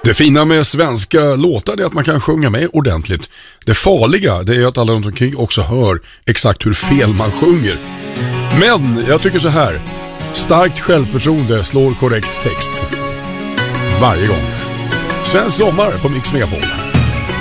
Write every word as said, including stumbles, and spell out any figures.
Det fina med svenska låtar är att man kan sjunga med ordentligt. Det farliga det är att alla runt omkring också hör exakt hur fel man sjunger. Men jag tycker så här. Starkt självförtroende slår korrekt text. Varje gång. Svensk sommar på Mix Megapol.